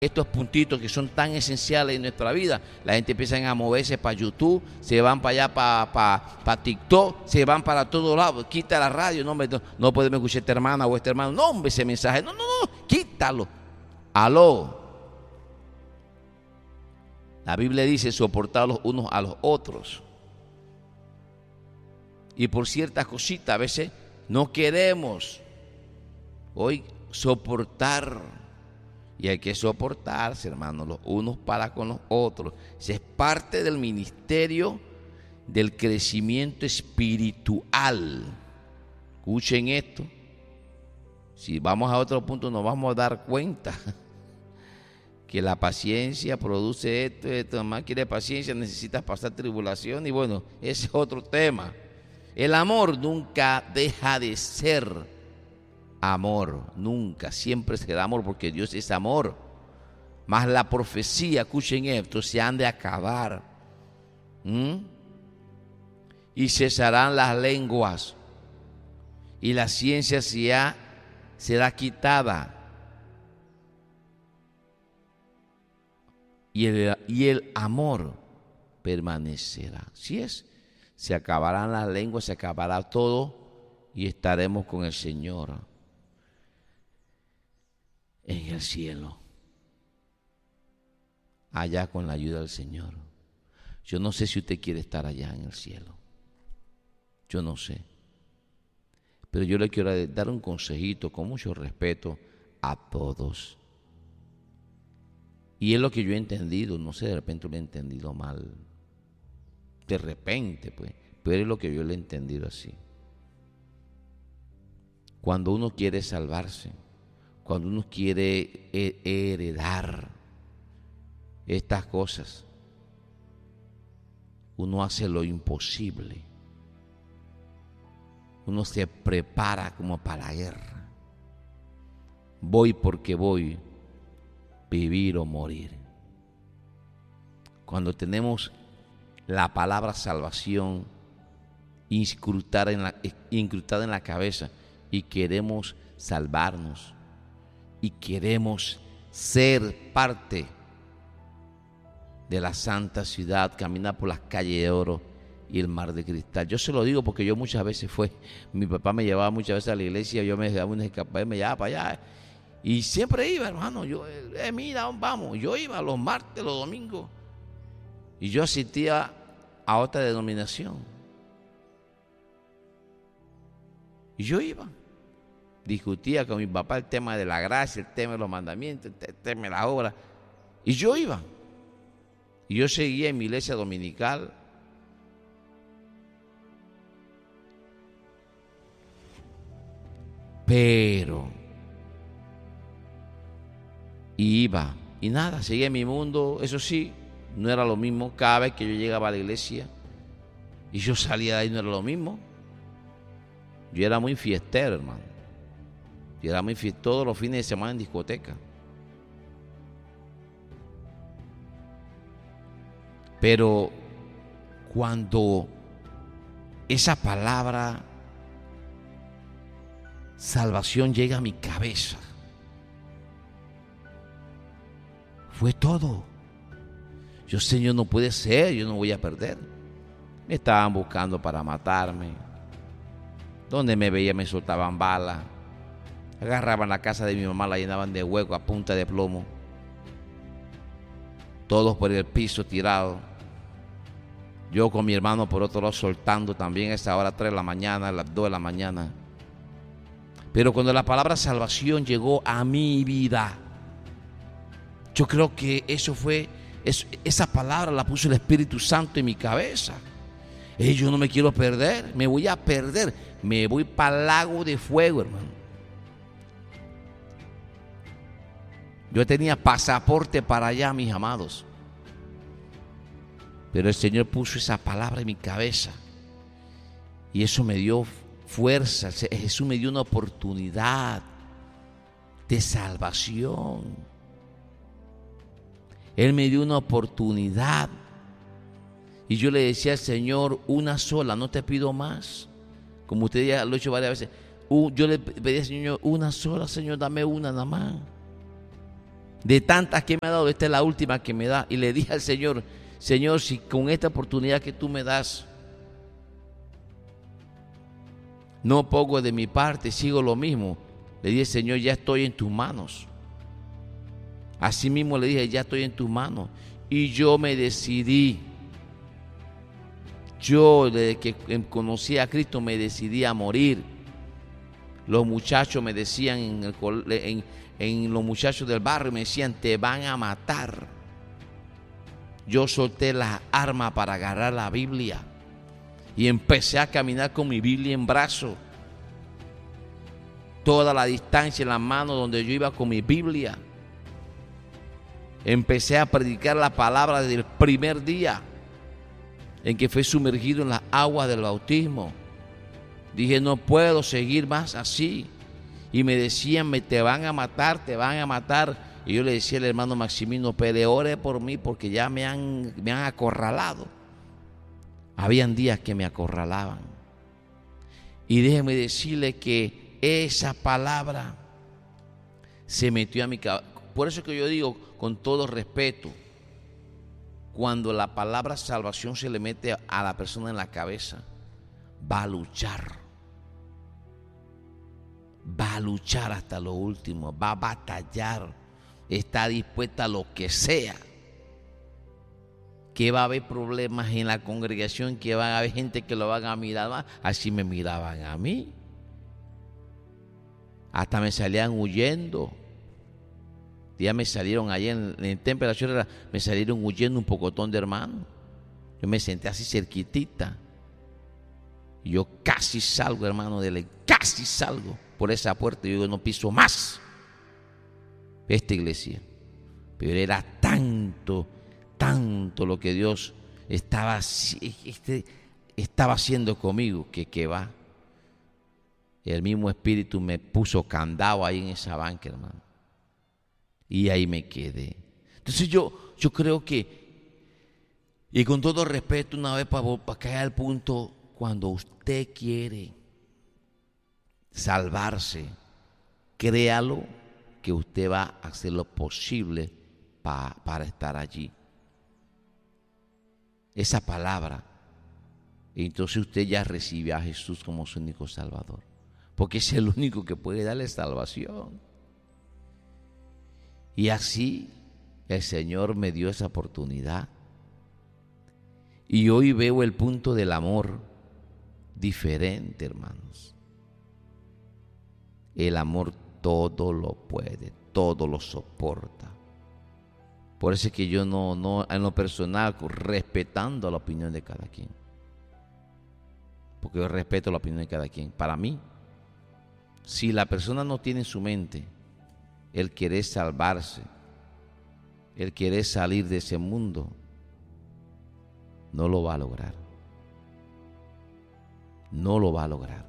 estos puntitos que son tan esenciales en nuestra vida. La gente empieza a moverse para YouTube, se van para allá para TikTok, se van para todos lados. Quita la radio, no podemos escuchar a esta hermana o este hermano. No, hombre, ese mensaje, no, quítalo. Aló. La Biblia dice soportar los unos a los otros. Y por ciertas cositas a veces no queremos hoy soportar. Y hay que soportarse, hermanos, los unos para con los otros. Esa es parte del ministerio del crecimiento espiritual. Escuchen esto. Si vamos a otro punto nos vamos a dar cuenta que la paciencia produce esto, más quiere paciencia, necesitas pasar tribulación y bueno, ese es otro tema. El amor nunca deja de ser amor, nunca, siempre será amor porque Dios es amor. Mas la profecía, escuchen esto, se han de acabar. Y cesarán las lenguas y la ciencia será quitada. Y el amor permanecerá. ¿Sí es? Se acabarán las lenguas, se acabará todo y estaremos con el Señor en el cielo, allá con la ayuda del Señor. Yo no sé si usted quiere estar allá en el cielo. Yo no sé. Pero yo le quiero dar un consejito con mucho respeto a todos. Y es lo que yo he entendido, no sé, de repente lo he entendido mal. De repente, pues, pero es lo que yo le he entendido así. Cuando uno quiere salvarse, cuando uno quiere heredar estas cosas, uno hace lo imposible. Uno se prepara como para la guerra. Voy porque voy, vivir o morir. Cuando tenemos la palabra salvación incrustada en la cabeza y queremos salvarnos y queremos ser parte de la santa ciudad, caminar por las calles de oro y el mar de cristal. Yo se lo digo porque yo muchas veces mi papá me llevaba muchas veces a la iglesia, yo me daba una escapada, me llevaba para allá y siempre iba, hermano, mira, vamos, yo iba los martes, los domingos y yo asistía a otra denominación y yo iba. Discutía con mi papá el tema de la gracia, el tema de los mandamientos, el tema de la obra. Y yo iba. Y yo seguía en mi iglesia dominical. Pero iba. Y nada, seguía en mi mundo. Eso sí, no era lo mismo. Cada vez que yo llegaba a la iglesia y yo salía de ahí no era lo mismo. Yo era muy fiestero, hermano. Y era muy fiel todos los fines de semana en discoteca. Pero cuando esa palabra salvación llega a mi cabeza, fue todo. Yo, Señor, no puede ser, yo no voy a perder. Me estaban buscando para matarme. Donde me veía me soltaban balas. Agarraban la casa de mi mamá, la llenaban de hueco a punta de plomo. Todos por el piso tirados. Yo con mi hermano por otro lado soltando también a esa hora 3 de la mañana, a las 2 de la mañana. Pero cuando la palabra salvación llegó a mi vida, yo creo que esa palabra la puso el Espíritu Santo en mi cabeza. Yo no me quiero perder, me voy a perder. Me voy para el lago de fuego, hermano. Yo tenía pasaporte para allá, mis amados. Pero el Señor puso esa palabra en mi cabeza. Y eso me dio fuerza. Jesús me dio una oportunidad de salvación. Él me dio una oportunidad. Y yo le decía al Señor, una sola, no te pido más. Como usted ya lo ha hecho varias veces. Yo le pedí al Señor, una sola, Señor, dame una nada más. De tantas que me ha dado, esta es la última que me da. Y le dije al Señor, Señor, si con esta oportunidad que tú me das, no pongo de mi parte, sigo lo mismo. Le dije, Señor, ya estoy en tus manos. Así mismo le dije, ya estoy en tus manos. Y yo me decidí. Yo, desde que conocí a Cristo, me decidí a morir. Los muchachos me decían, los muchachos del barrio me decían, te van a matar. Yo solté las armas para agarrar la Biblia y empecé a caminar con mi Biblia en brazo. Toda la distancia en la mano donde yo iba con mi Biblia. Empecé a predicar la palabra desde el primer día en que fui sumergido en las aguas del bautismo. Dije, no puedo seguir más así. Y me decían, te van a matar, te van a matar. Y yo le decía al hermano Maximino, ore por mí porque ya me han acorralado. Habían días que me acorralaban. Y déjeme decirle que esa palabra se metió a mi cabeza. Por eso que yo digo, con todo respeto, cuando la palabra salvación se le mete a la persona en la cabeza, va a luchar. Va a luchar hasta lo último, va a batallar, está dispuesta a lo que sea. Que va a haber problemas en la congregación, que va a haber gente que lo van a mirar más. Así me miraban a mí. Hasta me salían huyendo. Ya me salieron allá en el templo de la ciudad, me salieron huyendo un pocotón de hermanos. Yo me senté así cerquitita. Y yo casi salgo, hermano, casi salgo por esa puerta. Y yo no piso más esta iglesia. Pero era tanto lo que Dios estaba haciendo conmigo, que va. El mismo Espíritu me puso candado ahí en esa banca, hermano. Y ahí me quedé. Entonces yo creo que, y con todo respeto, una vez para caer al punto, cuando usted quiere salvarse, créalo que usted va a hacer lo posible para estar allí. Esa palabra, entonces usted ya recibe a Jesús como su único Salvador, porque es el único que puede darle salvación. Y así el Señor me dio esa oportunidad. Y hoy veo el punto del amor diferente, hermanos. El amor todo lo puede, todo lo soporta. Por eso es que yo no en lo personal, respetando la opinión de cada quien. Porque yo respeto la opinión de cada quien. Para mí, si la persona no tiene en su mente el querer salvarse, el querer salir de ese mundo, no lo va a lograr. No lo va a lograr.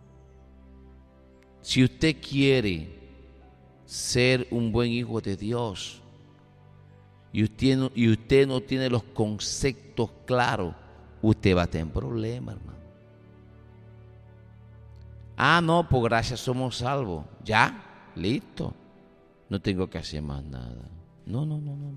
Si usted quiere ser un buen hijo de Dios y usted no tiene los conceptos claros, usted va a tener problemas, hermano. No, por gracia somos salvos. Ya, listo. No tengo que hacer más nada. No.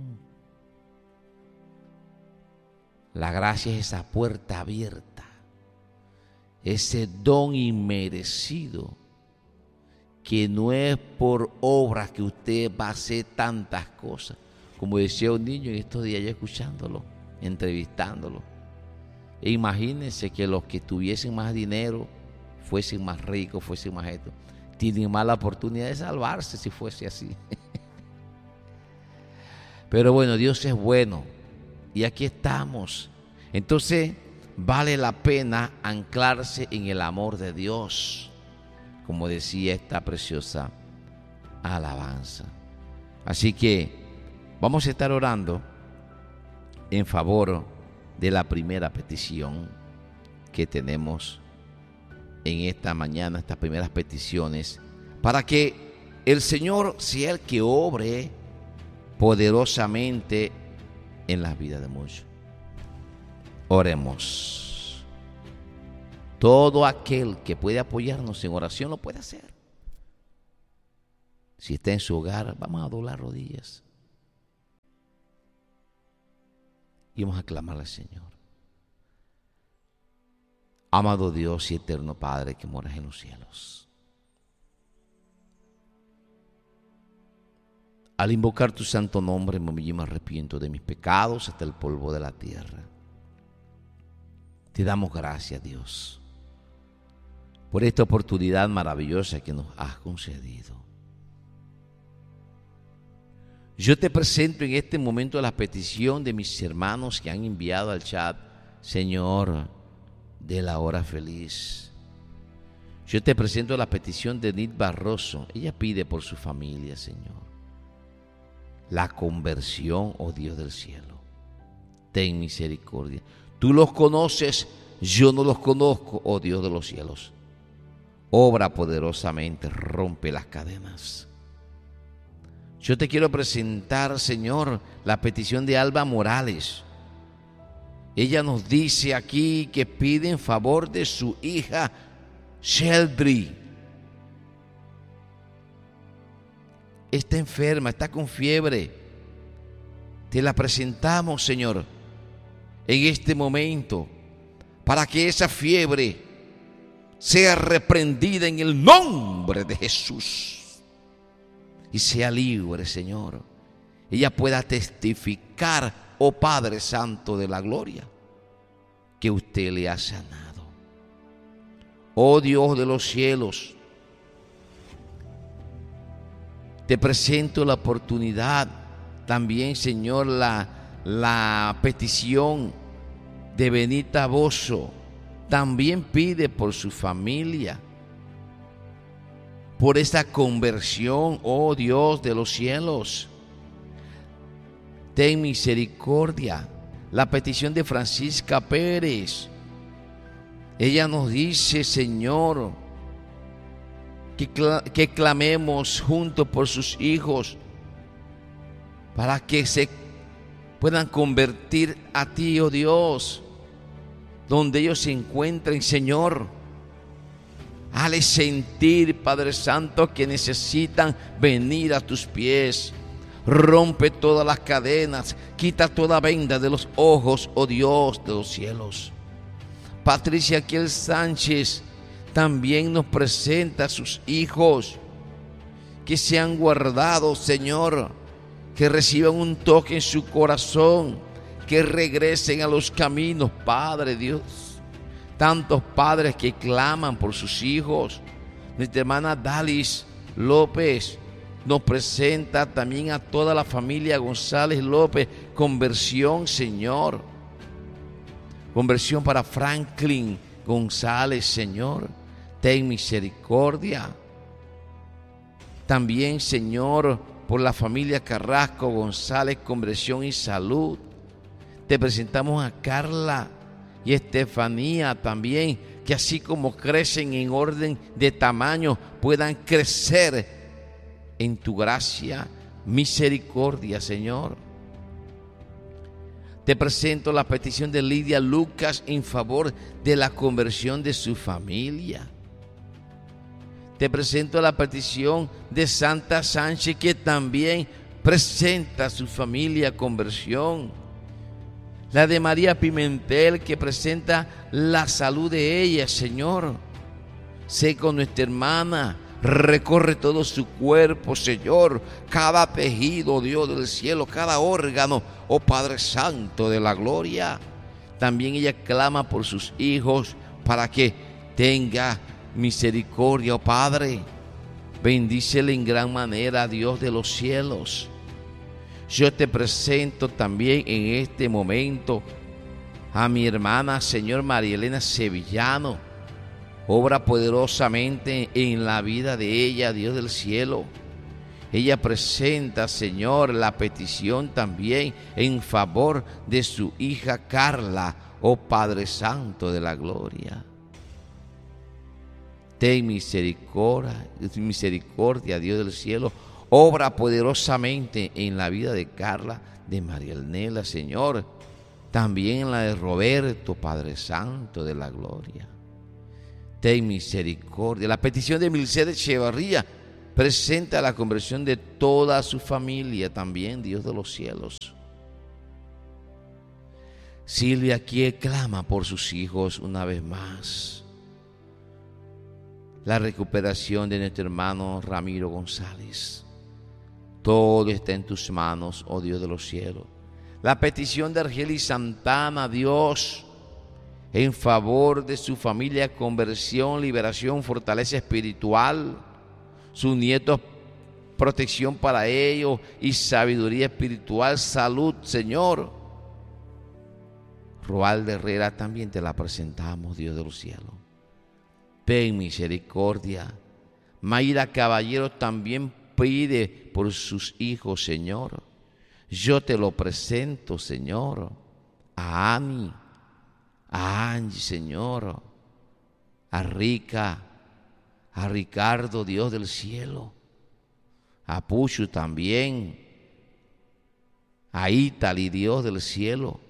La gracia es esa puerta abierta, ese don inmerecido, que no es por obras que usted va a hacer tantas cosas. Como decía un niño en estos días, yo escuchándolo, entrevistándolo. E imagínense que los que tuviesen más dinero, fuesen más ricos, fuesen más esto, tienen más la oportunidad de salvarse si fuese así. Pero bueno, Dios es bueno y aquí estamos. Entonces vale la pena anclarse en el amor de Dios, como decía esta preciosa alabanza. Así que vamos a estar orando en favor de la primera petición que tenemos en esta mañana, estas primeras peticiones, para que el Señor sea el que obre poderosamente en la vida de muchos. Oremos. Todo aquel que puede apoyarnos en oración lo puede hacer. Si está en su hogar, vamos a doblar rodillas. y vamos a clamarle al Señor. Amado Dios y eterno Padre que moras en los cielos, al invocar tu santo nombre, me arrepiento de mis pecados hasta el polvo de la tierra. Te damos gracias, Dios, por esta oportunidad maravillosa que nos has concedido. Yo te presento en este momento la petición de mis hermanos que han enviado al chat, Señor, de la hora feliz. Yo te presento la petición de Nid Barroso. Ella pide por su familia, Señor, la conversión, oh Dios del cielo. Ten misericordia. Tú los conoces, yo no los conozco, oh Dios de los cielos. Obra poderosamente, rompe las cadenas. Yo te quiero presentar, Señor, la petición de Alba Morales. Ella nos dice aquí que pide en favor de su hija Sheldry. Está enferma, está con fiebre. Te la presentamos, Señor, en este momento, para que esa fiebre sea reprendida en el nombre de Jesús y sea libre, Señor. Ella pueda testificar, oh Padre Santo de la gloria, que usted le ha sanado. Oh Dios de los cielos, te presento la oportunidad también, Señor, la petición de Benita Bozo. También pide por su familia, por esta conversión, oh Dios de los cielos. Ten misericordia. La petición de Francisca Pérez. Ella nos dice, Señor, que clamemos juntos por sus hijos para que se puedan convertir a ti, oh Dios, donde ellos se encuentren, Señor. Hale sentir, Padre Santo, que necesitan venir a tus pies. Rompe todas las cadenas, quita toda venda de los ojos, oh Dios de los cielos. Patricia Kiel Sánchez también nos presenta a sus hijos que se han guardado, Señor, que reciban un toque en su corazón, que regresen a los caminos, Padre Dios. Tantos padres que claman por sus hijos. Nuestra hermana Dalis López nos presenta también a toda la familia González López. Conversión, Señor. Conversión para Franklin González, Señor. Ten misericordia. También, Señor, por la familia Carrasco González, conversión y salud. Te presentamos a Carla y Estefanía también, que así como crecen en orden de tamaño, puedan crecer en tu gracia, misericordia, Señor. Te presento la petición de Lidia Lucas en favor de la conversión de su familia. Te presento la petición de Santa Sánchez, que también presenta a su familia conversión. La de María Pimentel, que presenta la salud de ella, Señor. Sé con nuestra hermana, recorre todo su cuerpo, Señor, cada tejido, Dios del cielo, cada órgano, oh Padre Santo de la gloria. También ella clama por sus hijos para que tenga misericordia, oh Padre. Bendícele en gran manera, Dios de los cielos. Yo te presento también en este momento a mi hermana, Señor, María Elena Sevillano. Obra poderosamente en la vida de ella, Dios del cielo. Ella presenta, Señor, la petición también en favor de su hija Carla, oh Padre Santo de la gloria. Ten misericordia, Dios del cielo. Obra poderosamente en la vida de Carla, de María Elena, Señor. También en la de Roberto, Padre Santo de la gloria. Ten misericordia. La petición de Milcedes Echevarría presenta la conversión de toda su familia también, Dios de los cielos. Silvia aquí clama por sus hijos una vez más. La recuperación de nuestro hermano Ramiro González. Todo está en tus manos, oh Dios de los cielos. La petición de Argelis Santana, Dios, en favor de su familia, conversión, liberación, fortaleza espiritual, sus nietos, protección para ellos y sabiduría espiritual, salud, Señor. Roalda Herrera también te la presentamos, Dios de los cielos. Ten misericordia. Mayra Caballero también pide por sus hijos, Señor. Yo te lo presento, Señor. A Ani, a Angie, Señor. A Rica, a Ricardo, Dios del cielo. A Puchu también. A Itali, Dios del cielo.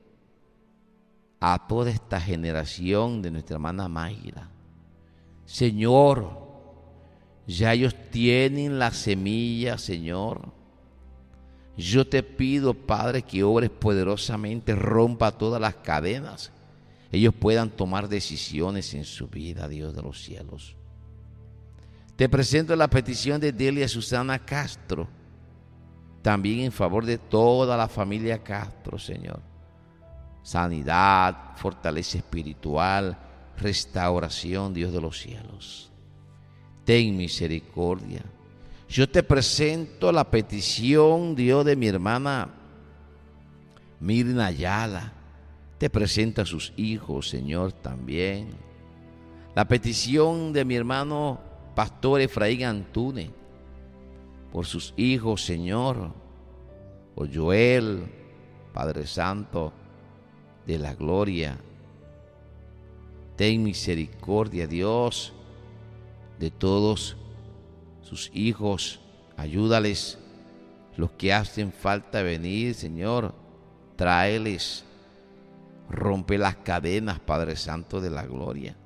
A toda esta generación de nuestra hermana Mayra. Señor, ya ellos tienen la semilla, Señor. Yo te pido, Padre, que obres poderosamente, rompa todas las cadenas. Ellos puedan tomar decisiones en su vida, Dios de los cielos. Te presento la petición de Delia Susana Castro, también en favor de toda la familia Castro, Señor. Sanidad, fortaleza espiritual, restauración, Dios de los cielos. Ten misericordia. Yo te presento la petición, Dios, de mi hermana Mirna Ayala. Te presento a sus hijos, Señor, también. La petición de mi hermano Pastor Efraín Antúnez, por sus hijos, Señor, por Joel, Padre Santo de la gloria. Ten misericordia, Dios, de todos sus hijos. Ayúdales, los que hacen falta venir, Señor, tráeles. Rompe las cadenas, Padre Santo de la gloria.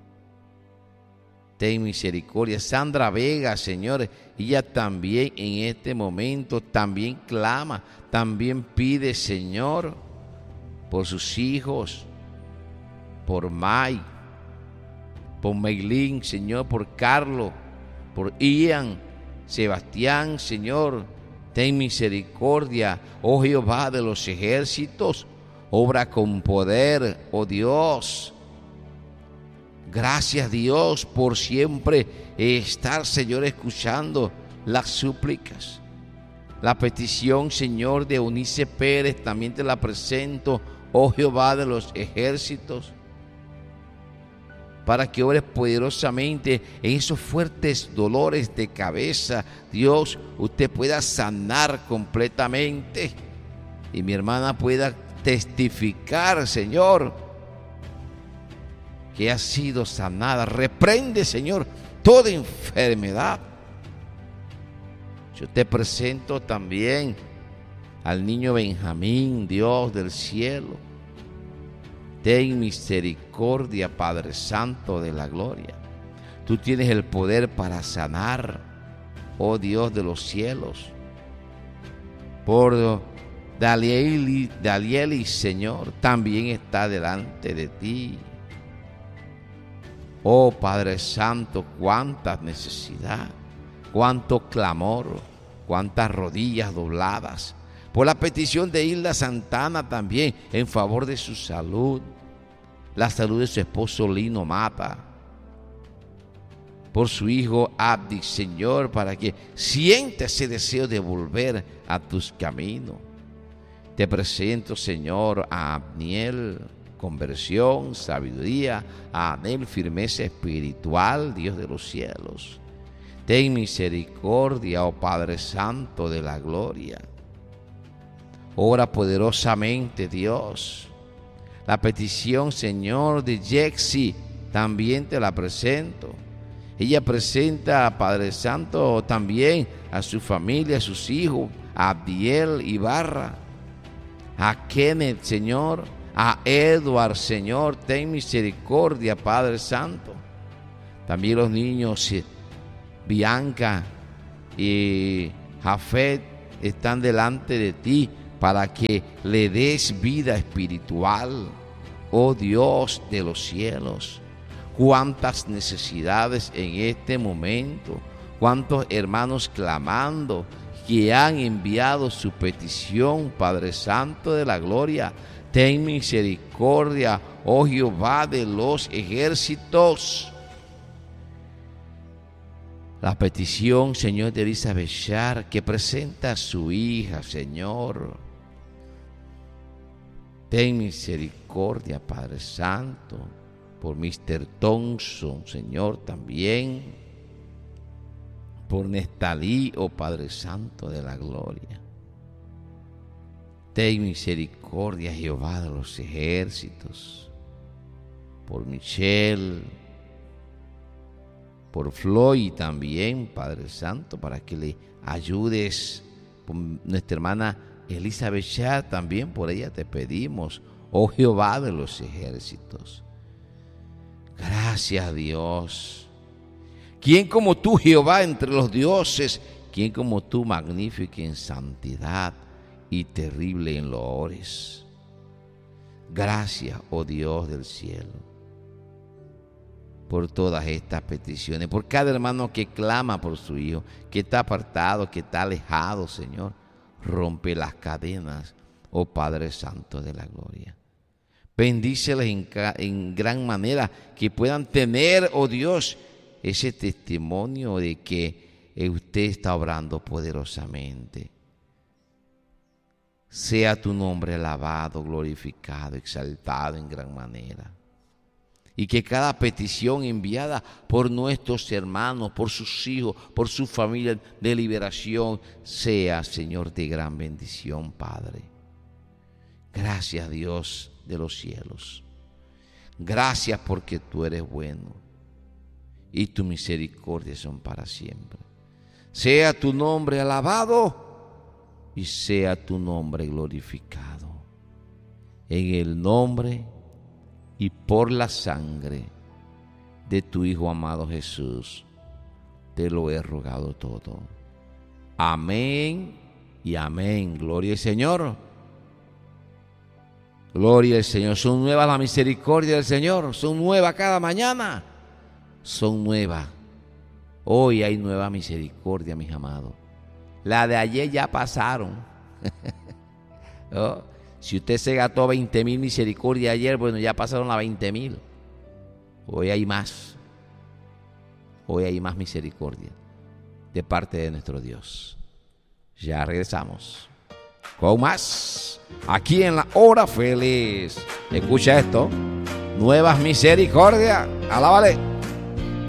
Ten misericordia. Sandra Vega, Señor, ella también en este momento también clama, también pide, Señor, por sus hijos, por May, por Meilín, Señor, por Carlos, por Ian, Sebastián, Señor. Ten misericordia, oh Jehová de los ejércitos, obra con poder, oh Dios. Gracias, Dios, por siempre estar, Señor, escuchando las súplicas. La petición, Señor, de Eunice Pérez también te la presento, oh Jehová de los ejércitos, para que obres poderosamente en esos fuertes dolores de cabeza. Dios, usted pueda sanar completamente y mi hermana pueda testificar, Señor, que ha sido sanada. Reprende, Señor, toda enfermedad. Yo te presento también al niño Benjamín, Dios del cielo. Ten misericordia, Padre Santo de la gloria. Tú tienes el poder para sanar, oh Dios de los cielos. Por Dalielis, Señor, también está delante de ti. Oh Padre Santo, cuánta necesidad, cuánto clamor, cuántas rodillas dobladas. Por la petición de Hilda Santana también en favor de su salud, la salud de su esposo Lino Mata, por su hijo Abdi, Señor, para que sienta ese deseo de volver a tus caminos. Te presento, Señor, a Abniel, conversión, sabiduría, a Anel, firmeza espiritual, Dios de los cielos. Ten misericordia, oh Padre Santo de la gloria. Ora poderosamente, Dios. La petición, Señor, de Jexi también te la presento. Ella presenta a Padre Santo también a su familia, a sus hijos, a Abdiel Ibarra, a Kenneth, Señor, a Edward, Señor. Ten misericordia, Padre Santo. También los niños Bianca y Jafet están delante de ti. para que le des vida espiritual. Oh Dios de los cielos, cuántas necesidades en este momento, cuántos hermanos clamando que han enviado su petición, Padre Santo de la gloria. Ten misericordia, oh Jehová de los ejércitos. La petición, Señor, de Elizabeth Shar, que presenta a su hija, Señor. Ten misericordia, Padre Santo, por Mr. Thompson, Señor, también. Por Nestalí, oh Padre Santo de la gloria. Ten misericordia, Jehová de los ejércitos, por Michelle, por Floyd también, Padre Santo, para que le ayudes. Por nuestra hermana Elizabeth Shah también, por ella te pedimos, oh Jehová de los ejércitos. Gracias, Dios. ¿Quién como tú, Jehová, entre los dioses? ¿Quién como tú, magnífico en santidad y terrible en loores? Gracias, oh Dios del cielo, por todas estas peticiones, por cada hermano que clama por su hijo, que está apartado, que está alejado, Señor. Rompe las cadenas, oh Padre Santo de la gloria. Bendíceles en gran manera, que puedan tener, oh Dios, ese testimonio de que usted está obrando poderosamente. Sea tu nombre alabado, glorificado, exaltado en gran manera. Y que cada petición enviada por nuestros hermanos, por sus hijos, por su familia de liberación, sea, Señor, de gran bendición, Padre. Gracias, Dios de los cielos. Gracias porque tú eres bueno y tu misericordia son para siempre. Sea tu nombre alabado y sea tu nombre glorificado. En el nombre y por la sangre de tu Hijo amado Jesús, te lo he rogado todo. Amén y amén. Gloria al Señor. Gloria al Señor. Son nuevas las misericordias del Señor. Son nuevas cada mañana. Son nuevas. Hoy hay nueva misericordia, mis amados. La de ayer ya pasaron. ¿No? Si usted se gastó 20,000 misericordia ayer, bueno, ya pasaron las 20,000. Hoy hay más. Hoy hay más misericordia de parte de nuestro Dios. Ya regresamos con más aquí en la hora feliz. Escucha esto. Nuevas misericordias. Alábale.